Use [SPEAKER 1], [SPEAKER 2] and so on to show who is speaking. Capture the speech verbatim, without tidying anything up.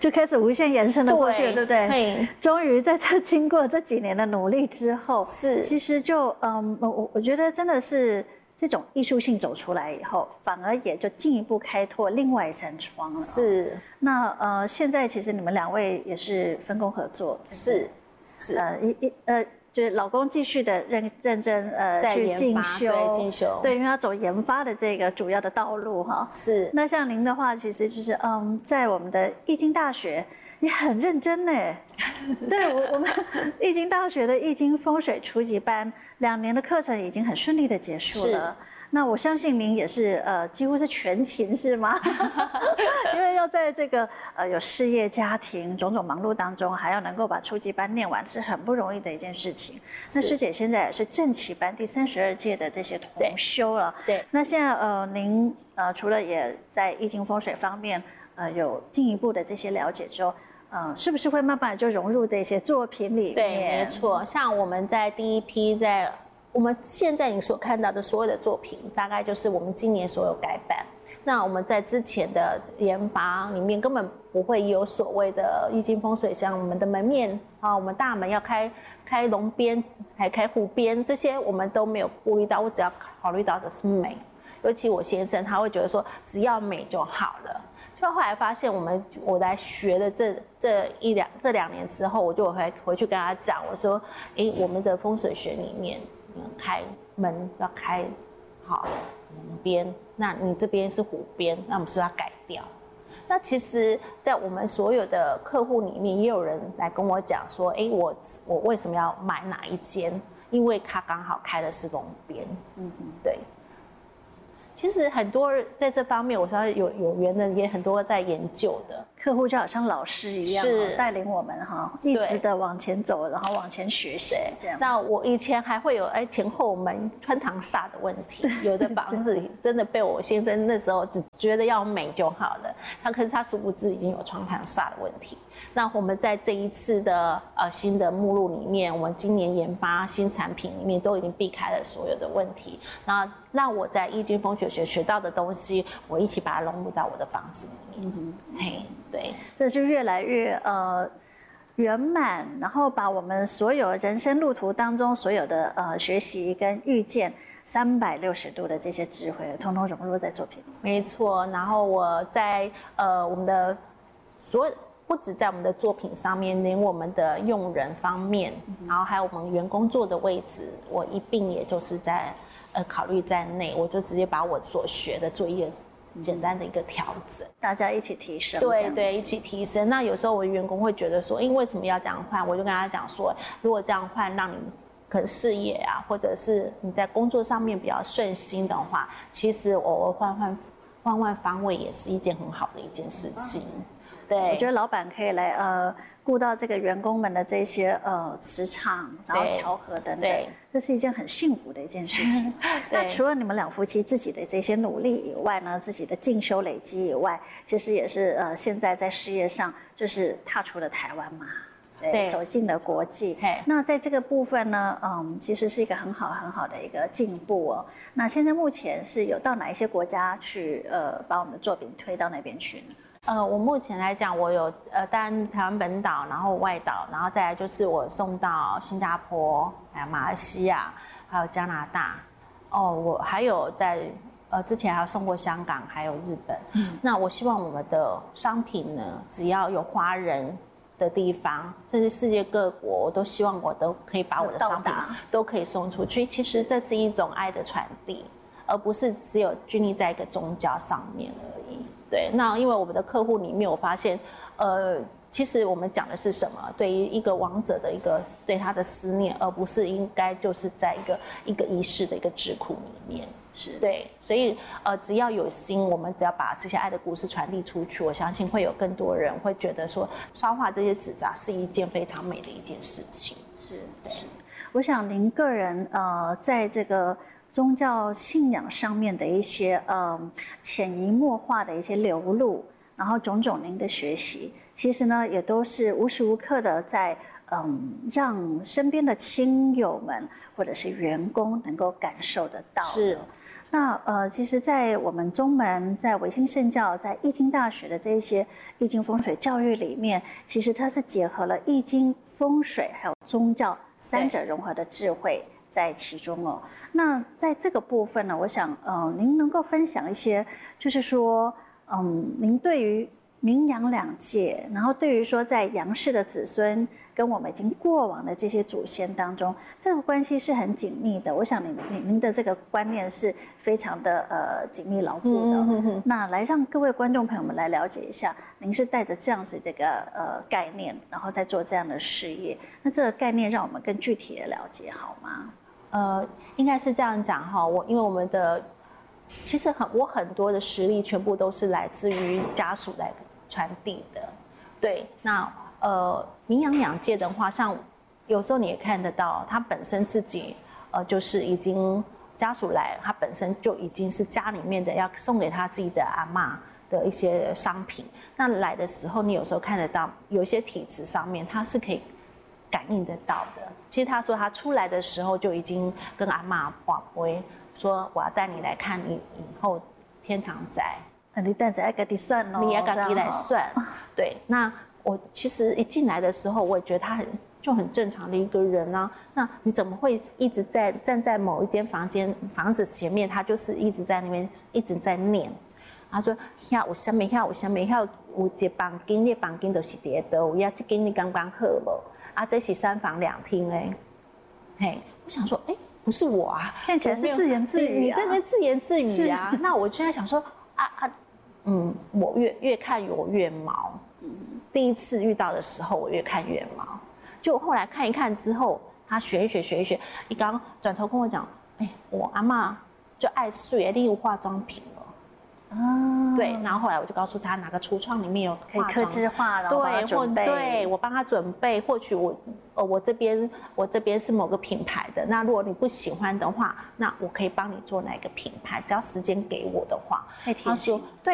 [SPEAKER 1] 就开始无限延伸的过去了，对不对？
[SPEAKER 2] 对，
[SPEAKER 1] 终于在这经过这几年的努力之后，
[SPEAKER 2] 是，
[SPEAKER 1] 其实就嗯，我我觉得真的是这种艺术性走出来以后，反而也就进一步开拓另外一扇窗了。
[SPEAKER 2] 是，
[SPEAKER 1] 那呃，现在其实你们两位也是分工合作，
[SPEAKER 2] 是，是，
[SPEAKER 1] 呃一一呃。就是老公继续的认认真呃去进修，
[SPEAKER 2] 对进修，
[SPEAKER 1] 对，因为要走研发的这个主要的道路哈。
[SPEAKER 2] 是。
[SPEAKER 1] 那像您的话，其实就是嗯，在我们的易经大学也很认真呢。对我我们易经大学的易经风水初级班两年的课程已经很顺利的结束了。那我相信您也是呃几乎是全勤是吗？因为要在这个呃有事业、家庭种种忙碌当中，还要能够把初级班念完，是很不容易的一件事情。那师姐现在也是正期班第三十二届的这些同修了。
[SPEAKER 2] 对。对
[SPEAKER 1] 那现在呃您呃除了也在易经风水方面呃有进一步的这些了解之后，呃是不是会慢慢就融入这些作品里面？
[SPEAKER 2] 对，没错。像我们在第一批在。我们现在你所看到的所有的作品，大概就是我们今年所有改版。那我们在之前的研发里面，根本不会有所谓的易经风水，像我们的门面啊，我们大门要开开龙边，还开虎边，这些我们都没有顾虑到。我只要考虑到的是美，尤其我先生他会觉得说，只要美就好了。就后来发现，我们我来学的这这一两这两年之后，我就回回去跟他讲，我说，哎，我们的风水学里面。开门要开好龙边，那你这边是虎边，那我们是不是要改掉？那其实，在我们所有的客户里面，也有人来跟我讲说，哎，我我为什么要买哪一间？因为他刚好开的是龙边。嗯嗯，对。其实很多在这方面，我说有有缘人也很多在研究的。
[SPEAKER 1] 客户就好像老师一样，
[SPEAKER 2] 是
[SPEAKER 1] 带领我们哈，一直的往前走，然后往前学习这样。
[SPEAKER 2] 那我以前还会有哎前后门穿堂煞的问题，有的房子真的被我先生那时候只觉得要美就好了，他可是他殊不知已经有穿堂煞的问题。那我们在这一次的呃新的目录里面，我们今年研发新产品里面都已经避开了所有的问题，那让我在易经风水学学到的东西，我一起把它融入到我的房子里面。嗯哼，嘿，对，
[SPEAKER 1] 这就越来越呃圆满，然后把我们所有人生路途当中所有的呃学习跟遇见三百六十度的这些智慧，通通融入在作品里。
[SPEAKER 2] 没错，然后我在呃我们的所有。不止在我们的作品上面，连我们的用人方面，然后还有我们员工坐的位置，我一并也就是在呃考虑在内，我就直接把我所学的做一个简单的一个调整，
[SPEAKER 1] 大家一起提升。
[SPEAKER 2] 对对，一起提升。那有时候我的员工会觉得说，因为为什么要这样换？我就跟他讲说，如果这样换，让你可能事业啊，或者是你在工作上面比较顺心的话，其实偶尔换换换换方位也是一件很好的一件事情。对，
[SPEAKER 1] 我觉得老板可以来呃顾到这个员工们的这些呃磁场，然后调和等等，这是一件很幸福的一件事情。那除了你们两夫妻自己的这些努力以外呢，自己的进修累积以外，其实也是呃现在在事业上就是踏出了台湾嘛。对，走进了国际。那在这个部分呢，嗯，其实是一个很好很好的一个进步哦。那现在目前是有到哪一些国家去呃把我们的作品推到那边去呢？
[SPEAKER 2] 呃，我目前来讲，我有呃，当然台湾本岛，然后外岛，然后再来就是我送到新加坡、还有马来西亚，还有加拿大。哦，我还有在呃之前还有送过香港，还有日本。嗯，那我希望我们的商品呢，只要有华人的地方，甚至世界各国，我都希望我都可以把我的商品都可以送出去。其实这是一种爱的传递，而不是只有拘泥在一个宗教上面而已。对，那因为我们的客户里面，我发现，呃，其实我们讲的是什么？对于一个亡者的一个对他的思念，而不是应该就是在一个一个仪式的一个智库里面。是对，所以呃，只要有心，我们只要把这些爱的故事传递出去，我相信会有更多人会觉得说，烧化这些纸扎是一件非常美的一件事情。
[SPEAKER 1] 是，对。我想您个人呃，在这个宗教信仰上面的一些嗯潜移默化的一些流露，然后种种您的学习，其实呢也都是无时无刻的在嗯让身边的亲友们或者是员工能够感受得到。
[SPEAKER 2] 是。
[SPEAKER 1] 那呃，其实，在我们中门、在维新圣教、在易经大学的这一些易经风水教育里面，其实它是结合了易经、风水还有宗教三者融合的智慧在其中哦。那在这个部分呢，我想呃，您能够分享一些，就是说，嗯，您对于明阳两界，然后对于说在阳世的子孙跟我们已经过往的这些祖先当中，这个关系是很紧密的。我想您您您的这个观念是非常的呃紧密牢固的。嗯哼哼，那来让各位观众朋友们来了解一下，您是带着这样子的一个呃概念，然后在做这样的事业。那这个概念让我们更具体的了解好吗？
[SPEAKER 2] 呃，应该是这样讲哈，我因为我们的其实很我很多的实力全部都是来自于家属来传递的。对，那呃明阳两界的话，像有时候你也看得到，他本身自己呃就是已经家属来，他本身就已经是家里面的要送给他自己的阿嬷的一些商品。那来的时候，你有时候看得到有一些体质上面，它是可以感应得到的。其实他说他出来的时候就已经跟阿嬷报备说，我要带你来看你以后天堂宅。
[SPEAKER 1] 你带着爱给你算哦，
[SPEAKER 2] 你要自己来算。对，那我其实一进来的时候，我也觉得他很就很正常的一个人啊。那你怎么会一直在站在某一间房间房子前面？他就是一直在那边一直在念。他说：“遐有啥物？遐有啥物？遐有一房间，那房间就是伫倒。有呀，这间你刚刚好无？啊，这是三房两厅诶。嘿，我想说，哎、欸，不是我啊，
[SPEAKER 1] 看起来是自言自语、啊，
[SPEAKER 2] 你在那自言自语啊。那我就在想说，啊啊。”嗯，我越越看我越毛。嗯，第一次遇到的时候，我越看越毛。就后来看一看之后，他学一学学一学，你刚刚转头跟我讲，哎、欸，我阿嬷就爱睡，例如化妆品了。啊，对，然后后来我就告诉他，哪个橱窗里面有
[SPEAKER 1] 可以客制化，然后帮他
[SPEAKER 2] 对，
[SPEAKER 1] 准备，
[SPEAKER 2] 对我帮他准备。或许我，呃，我这边我这边是某个品牌的，那如果你不喜欢的话，那我可以帮你做哪个品牌，只要时间给我的话。
[SPEAKER 1] 太贴心。
[SPEAKER 2] 对。